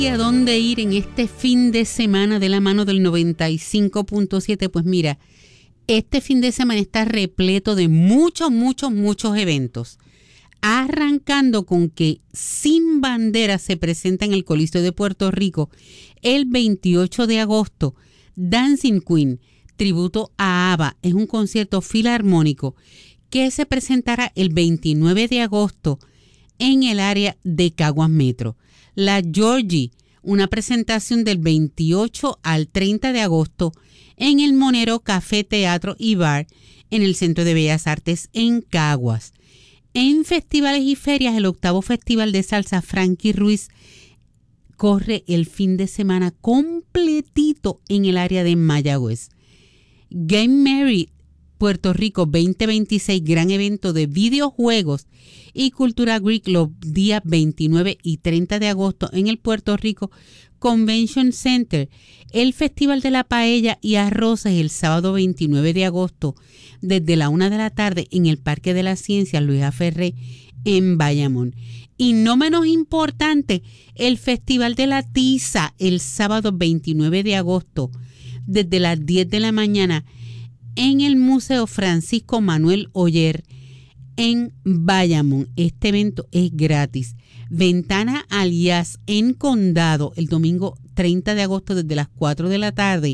¿Y a dónde ir en este fin de semana de la mano del 95.7? Pues mira, este fin de semana está repleto de muchos eventos. Arrancando con que Sin Bandera se presenta en el Coliseo de Puerto Rico el 28 de agosto. Dancing Queen, tributo a ABBA, es un concierto filarmónico que se presentará el 29 de agosto en el área de Caguas Metro. La Georgie, una presentación del 28 al 30 de agosto en el Monero Café, Teatro y Bar en el Centro de Bellas Artes en Caguas. En festivales y ferias, el 8º Festival de Salsa Frankie Ruiz corre el fin de semana completito en el área de Mayagüez. Game Merry Puerto Rico 2026, gran evento de videojuegos y cultura geek los días 29 y 30 de agosto en el Puerto Rico Convention Center. El Festival de la Paella y Arroces el sábado 29 de agosto desde la 1 de la tarde en el Parque de las Ciencias Luis A. Ferré en Bayamón. Y no menos importante, el Festival de la Tiza el sábado 29 de agosto desde las 10 de la mañana en el Museo Francisco Manuel Oller en Bayamón. Este evento es gratis. Ventana al Jazz en Condado el domingo 30 de agosto desde las 4 de la tarde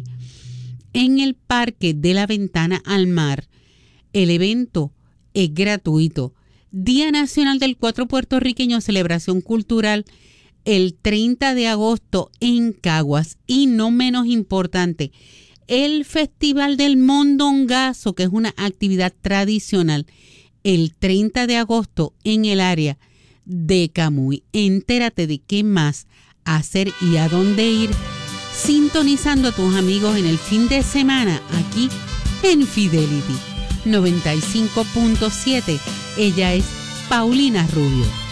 en el Parque de la Ventana al Mar. El evento es gratuito. Día Nacional del Cuatro Puertorriqueño, celebración cultural el 30 de agosto en Caguas. Y no menos importante, el Festival del Mondongazo, que es una actividad tradicional, el 30 de agosto en el área de Camuy. Entérate de qué más hacer y a dónde ir sintonizando a tus amigos en el fin de semana aquí en Fidelity 95.7. Ella es Paulina Rubio.